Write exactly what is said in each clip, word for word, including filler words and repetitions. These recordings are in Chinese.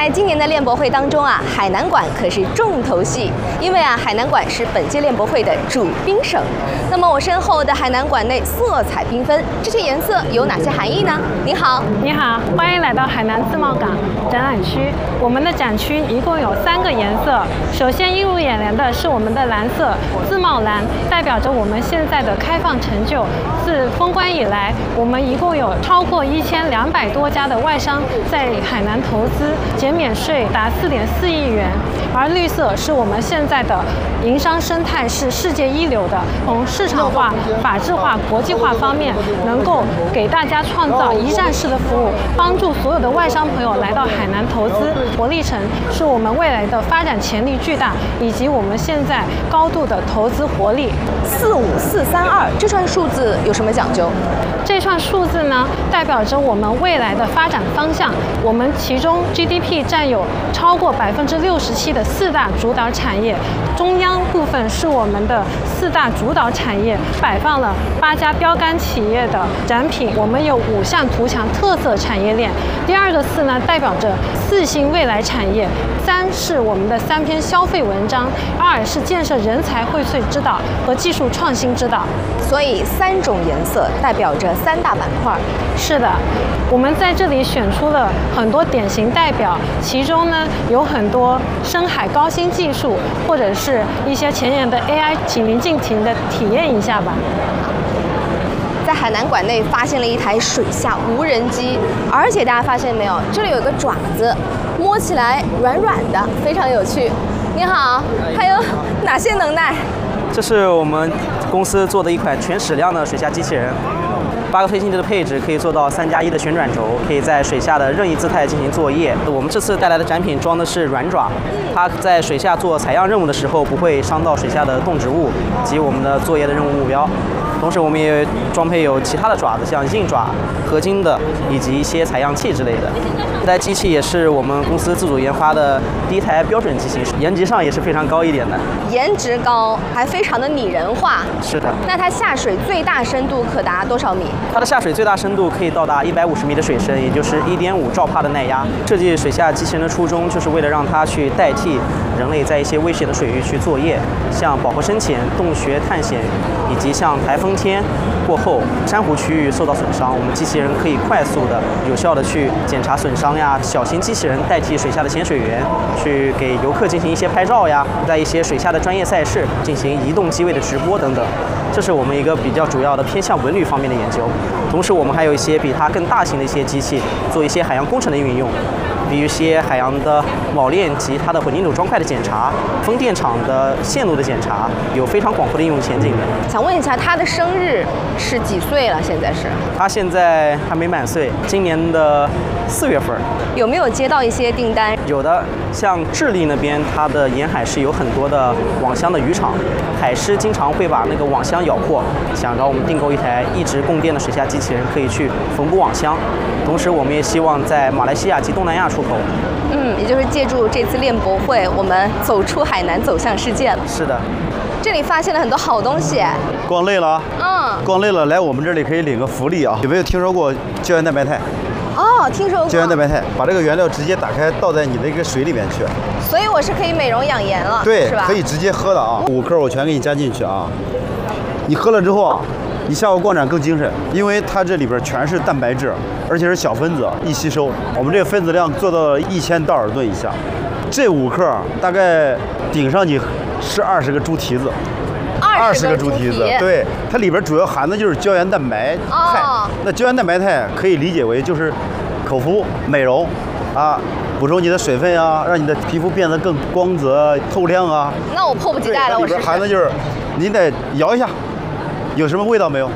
在今年的链博会当中啊，海南馆可是重头戏，因为啊，海南馆是本届链博会的主宾省。那么我身后的海南馆内色彩缤纷，这些颜色有哪些含义呢？您好， 你好，欢迎来到海南自贸港展览区。我们的展区一共有三个颜色，首先映入眼帘的是我们的蓝色，自贸蓝，代表着我们现在的开放成就。自封关以来，我们一共有超过一千两百多家的外商在海南投资，减免税达四点四亿元。而绿色是我们现在的营商生态是世界一流的，从市场化、法治化、国际化方面，能够给大家创造一站式的服务，帮助所有的外商朋友来到海南投资。活力城是我们未来的发展潜力巨大，以及我们现在高度的投资活力。 四五四三二这串数字有什么讲究？ 这串数字呢，代表着我们未来的发展方向。我们其中 G D P 占有超过百分之六十七的四大主导产业，中央部分是我们的四大主导产业，摆放了八家标杆企业的展品。我们有五项图强特色产业链。第二个四呢，代表着四新未来产业。三是我们的三篇消费文章，二是建设人才荟萃之岛和技术创新之岛。 所以三种颜色代表着三大板块。 是的，我们在这里选出了很多典型代表，其中呢有很多深海高新技术，或者是一些前沿的 A I， 请您尽情的体验一下吧。 在海南馆内发现了一台水下无人机，而且大家发现没有，这里有一个爪子，摸起来软软的，非常有趣。你好，还有哪些能耐？ 这是我们公司做的一款全矢量的水下机器人，八个推进器的配置可以做到三加一的旋转轴，可以在水下的任意姿态进行作业。我们这次带来的展品装的是软爪，它在水下做采样任务的时候不会伤到水下的动植物及我们的作业的任务目标。同时，我们也装配有其他的爪子，像硬爪、合金的，以及一些采样器之类的。这台机器也是我们公司自主研发的第一台标准机型，颜值上也是非常高一点的。 颜值高，还非常的拟人化。 是的。 那它下水最大深度可达多少米？ 它的下水最大深度可以到达一百五十米的水深，也就是一点五兆帕的耐压。设计水下机器人的初衷，就是为了让它去代替人类在一些危险的水域去作业，像饱和深潜、洞穴探险，以及像台风天过后珊瑚区域受到损伤，我们机器人可以快速的、有效的去检查损伤呀。小型机器人代替水下的潜水员，去给游客进行一些拍照呀，在一些水下的专业赛事进行移动机位的直播等等。这是我们一个比较主要的偏向文旅方面的研究。同时，我们还有一些比它更大型的一些机器，做一些海洋工程的运用。比如一些海洋的铆链及它的混凝土砖块的检查，风电场的线路的检查，有非常广阔的应用前景的。 想问一下，他的生日是几岁了？现在是？ 他现在还没满岁，今年的四月份。 有没有接到一些订单？ 有的，像智利那边，它的沿海是有很多的网箱的渔场，海狮经常会把那个网箱咬破，想找我们订购一台一直供电的水下机器人，可以去缝补网箱。同时，我们也希望在马来西亚及东南亚出口。 嗯，也就是借助这次链博会，我们走出海南，走向世界了。 是的。 这里发现了很多好东西。 逛累了啊？ 嗯。 逛累了，来我们这里可以领个福利啊！有没有听说过胶原蛋白肽？ 哦，听说过。 胶原蛋白肽，把这个原料直接打开，倒在你的一个水里面去。 所以我是可以美容养颜了， 对， 是吧？ 可以直接喝的啊，五克我全给你加进去啊。你喝了之后啊，你下午逛展更精神，因为它这里边全是蛋白质，而且是小分子，易吸收。我们这个分子量做到了一千道尔顿以下，这五克大概顶上去是二十个猪蹄子。 二十个猪蹄子，对，它里边主要含的就是胶原蛋白肽。哦、那胶原蛋白肽可以理解为就是口服美容啊，补充你的水分啊，让你的皮肤变得更光泽透亮啊。 那我迫不及待了，我试试。 里边含的就是，您得摇一下，有什么味道没有？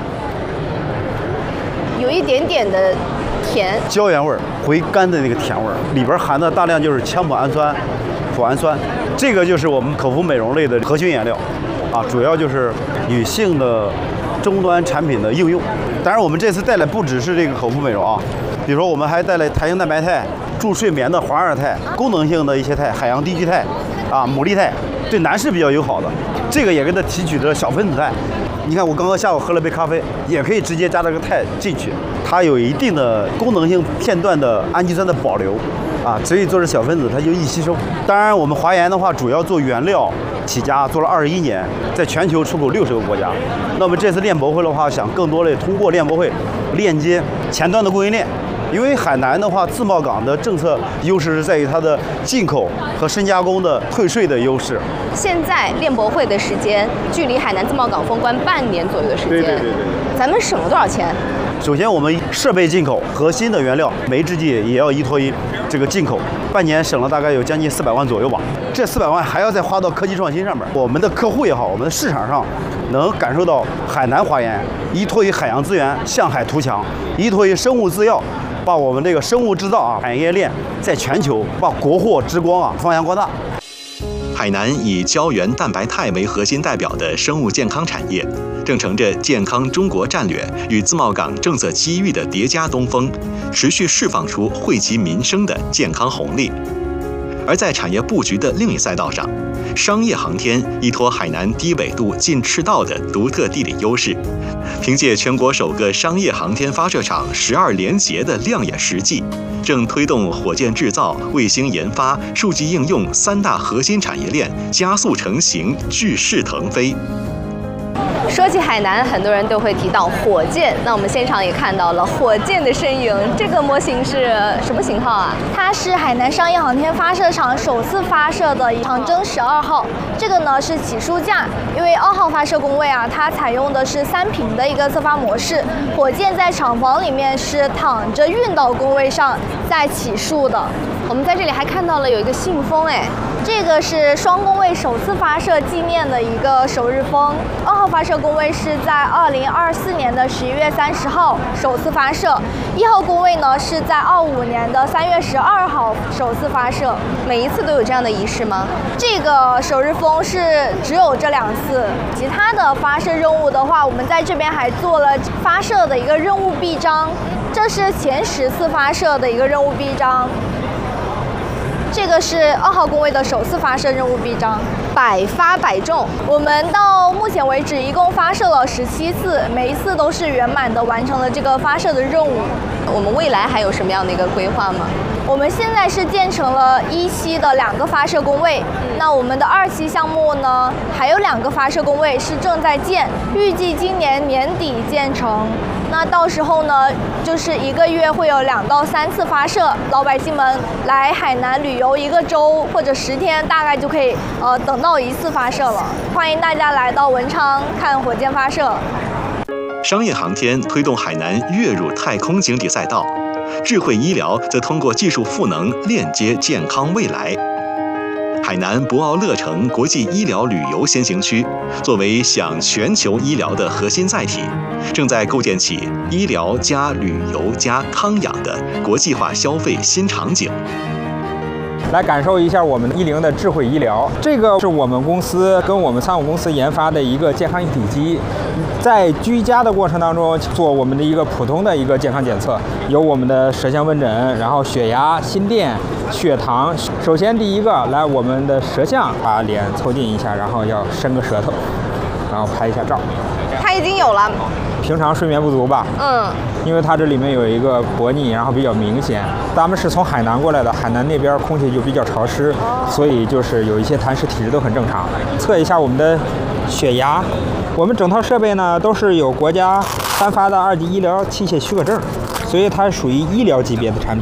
有一点点的甜， 胶原味儿，回甘的那个甜味儿，里边含的大量就是羟脯氨酸、脯氨酸，这个就是我们口服美容类的核心原料。啊，主要就是女性的终端产品的应用。当然，我们这次带来不只是这个口服美容啊，比如说我们还带来弹性蛋白肽、助睡眠的环二肽、功能性的一些肽、海洋低聚肽、啊牡蛎肽，对男士比较友好的。这个也跟它提取的小分子肽。你看，我刚刚下午喝了杯咖啡，也可以直接加这个肽进去，它有一定的功能性片段的氨基酸的保留。 啊，所以做成小分子它就易吸收。当然，我们华研的话，主要做原料起家，做了二十一年，在全球出口六十个国家。那么这次链博会的话，想更多的通过链博会链接前端的供应链。因为海南的话，自贸港的政策优势是在于它的进口和深加工的退税的优势。 现在链博会的时间距离海南自贸港封关半年左右的时间， 对对对对， 咱们省了多少钱？ 首先，我们设备进口核心的原料煤制剂也要依托于这个进口，半年省了大概有将近四百万左右吧。这四百万还要再花到科技创新上面。我们的客户也好，我们的市场上能感受到海南华研依托于海洋资源向海图强，依托于生物制药，把我们这个生物制造啊产业链在全球把国货之光啊发扬光大。 海南以胶原蛋白肽为核心代表的生物健康产业，正乘着健康中国战略与自贸港政策机遇的叠加东风，持续释放出惠及民生的健康红利。而在产业布局的另一赛道上，商业航天依托海南低纬度近赤道的独特地理优势，凭借全国首个商业航天发射场十二连结的亮眼实际，正推动火箭制造、卫星研发、数据应用三大核心产业链加速成型，巨势腾飞。 说起海南，很多人都会提到火箭。那我们现场也看到了火箭的身影。这个模型是什么型号啊？ 它是海南商业航天发射场首次发射的长征十二号。这个呢是起输架，因为二号发射工位啊，它采用的是三频的一个侧发模式，火箭在厂房里面是躺着运到工位上再起输的。 我们在这里还看到了有一个信封，哎， 这个是双工位首次发射纪念的一个首日封。二号发射工位是在二零二四年的十一月三十号首次发射，一号工位呢是在二五年的三月十二号首次发射。 每一次都有这样的仪式吗？ 这个首日封是只有这两次，其他的发射任务的话，我们在这边还做了发射的一个任务臂章，这是前十次发射的一个任务臂章。这个是二号工位的首次发射任务臂章， 百发百中。 我们到目前为止一共发射了十七次，每一次都是圆满的完成了这个发射的任务。 我们未来还有什么样的一个规划吗？ 我们现在是建成了一期的两个发射工位，那我们的二期项目呢，还有两个发射工位是正在建，预计今年年底建成。那到时候呢，就是一个月会有两到三次发射，老百姓们来海南旅游一个周或者十天，大概就可以呃等到一次发射了。欢迎大家来到文昌看火箭发射。 商业航天推动海南跃入太空经济赛道，智慧医疗则通过技术赋能链接健康未来。海南博鳌乐城国际医疗旅游先行区作为享全球医疗的核心载体，正在构建起医疗加旅游加康养的国际化消费新场景。 来感受一下我们一零的智慧医疗，这个是我们公司跟我们参股公司研发的一个健康一体机，在居家的过程当中做我们的一个普通的一个健康检测，有我们的舌象问诊，然后血压、心电、血糖。首先第一个来我们的舌象，把脸凑近一下，然后要伸个舌头，然后拍一下照。 它已经有了。 平常睡眠不足吧？ 嗯， 因为它这里面有一个薄腻，然后比较明显。咱们是从海南过来的，海南那边空气就比较潮湿，所以就是有一些痰湿体质都很正常。测一下我们的血压，我们整套设备呢都是有国家颁发的二级医疗器械许可证，所以它属于医疗级别的产品。